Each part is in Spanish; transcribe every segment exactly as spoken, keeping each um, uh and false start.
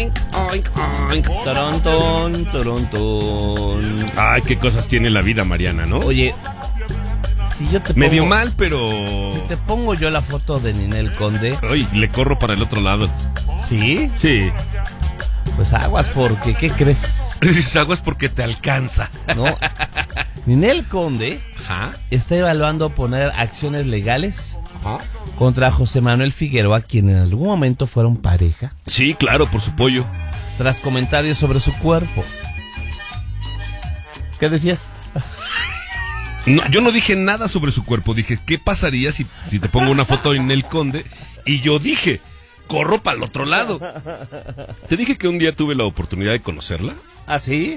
Oink, oink, oink. Torontón, torontón. Ay, qué cosas tiene la vida, Mariana, ¿no? Oye, si yo te pongo... Medio mal, pero... Si te pongo yo la foto de Ninel Conde... Ay, le corro para el otro lado. ¿Sí? Sí. Pues aguas, porque, ¿qué crees? Dices aguas porque te alcanza. No. Ninel Conde Ajá. está evaluando poner acciones legales Ajá. contra José Manuel Figueroa, quien en algún momento fueron pareja, Sí, claro, por su pollo. tras comentarios sobre su cuerpo. ¿Qué decías? No, yo no dije nada sobre su cuerpo. Dije, ¿qué pasaría si, si te pongo una foto en el Conde? Y yo dije, corro para el otro lado. Te dije que un día tuve la oportunidad de conocerla. ¿Ah, sí?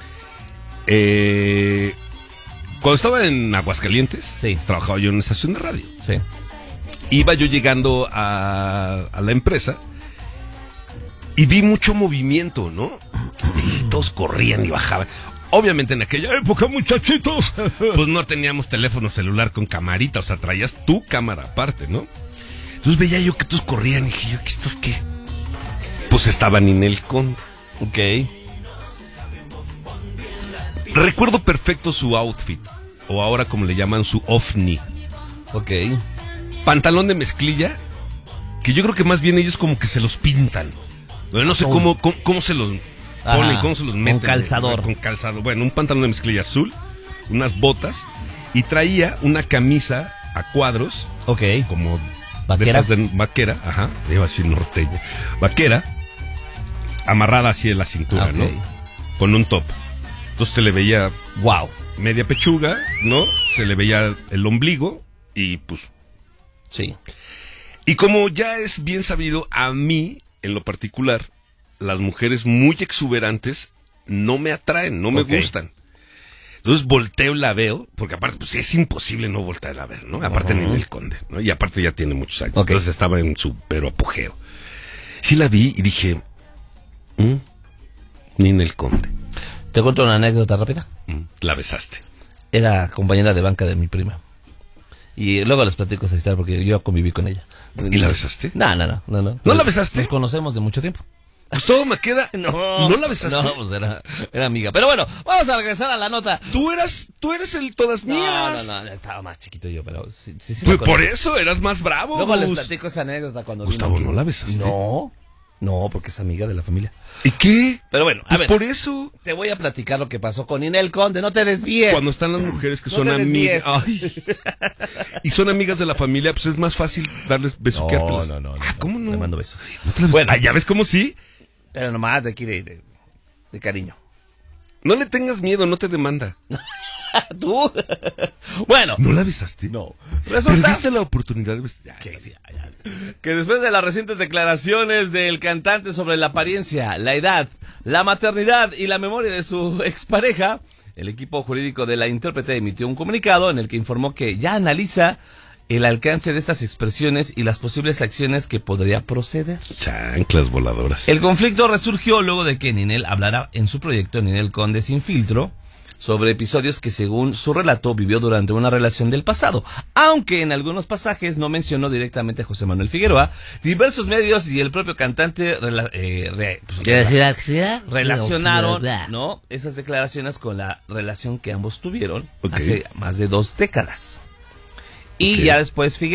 Eh, cuando estaba en Aguascalientes, Sí. trabajaba yo en una estación de radio. Sí. Iba yo llegando a, a la empresa y vi mucho movimiento, ¿no? Y todos corrían y bajaban. Obviamente en aquella época, muchachitos, pues no teníamos teléfono celular con camarita, o sea, traías tu cámara aparte, ¿no? Entonces veía yo que todos corrían y dije yo, ¿qué estos qué? Pues estaban Ninel Conde. Ok. Recuerdo perfecto su outfit, o ahora como le llaman, su ovni. Ok. Pantalón de mezclilla, que yo creo que más bien ellos como que se los pintan. No sé cómo, cómo, cómo se los ponen, Ajá, cómo se los meten. con calzador. Con calzado. Bueno, un pantalón de mezclilla azul, unas botas, y traía una camisa a cuadros, Ok. como ¿Vaquera? de, estas de vaquera, ajá, iba así norteña. Vaquera, amarrada así en la cintura, Ok. ¿no? Con un top. Entonces se le veía Wow. media pechuga, ¿no? Se le veía el ombligo y pues... Sí. Y como ya es bien sabido, a mí, en lo particular, las mujeres muy exuberantes no me atraen, no me Ok. gustan. Entonces volteo, la veo, porque aparte pues es imposible no voltear a ver, ¿no? Aparte Ajá. Ninel Conde, ¿no? Y aparte ya tiene muchos años, Ok. entonces estaba en su pero apogeo. Sí la vi y dije, ¿Mm? Ninel Conde, ¿Te cuento una anécdota rápida? ¿Mm? La besaste. Era compañera de banca de mi prima. Y luego les platico esa historia porque yo conviví con ella. ¿Y la besaste? No, no, no. ¿No, no. ¿No la besaste? Nos conocemos de mucho tiempo. Pues todo me queda... ¿No la besaste? No, pues era, era amiga. Pero bueno, vamos a regresar a la nota. Tú eras, tú eres el todas No, mías. no, no, estaba más chiquito yo, pero sí, sí, sí Pues la por conozco. eso eras más bravo. Luego les Gus. platico esa anécdota cuando Gustavo, vino aquí. ¿no la besaste? No, no, porque es amiga de la familia. ¿Y qué? Pero bueno, a Pues ver, por eso. te voy a platicar lo que pasó con Ninel Conde, no te desvíes. Cuando están las mujeres que No son te amigas. desvíes. Ay. Y son amigas de la familia, pues es más fácil darles besuqueártelas. No, no, no, Ah, no, ¿cómo no? le mando besos. ¿No te las- Bueno. Ah, ¿ya ves cómo sí? Pero nomás de aquí de, de, de cariño. No le tengas miedo, no te demanda. ¿Tú? Bueno. ¿No la besaste? No. Resulta ¿Perdiste la oportunidad de besar? que, sí, ya, ya. que después de las recientes declaraciones del cantante sobre la apariencia, la edad, la maternidad y la memoria de su expareja, el equipo jurídico de la intérprete emitió un comunicado en el que informó que ya analiza el alcance de estas expresiones y las posibles acciones que podría proceder. Chanclas voladoras. El conflicto resurgió luego de que Ninel hablara en su proyecto Ninel Conde Sin Filtro sobre episodios que según su relato vivió durante una relación del pasado, aunque en algunos pasajes no mencionó directamente a José Manuel Figueroa. Diversos medios y el propio cantante rela- eh, re- pues, rela- relacionaron, ¿no?, esas declaraciones con la relación que ambos tuvieron Ok. hace más de dos décadas. Y Ok. ya después Figueroa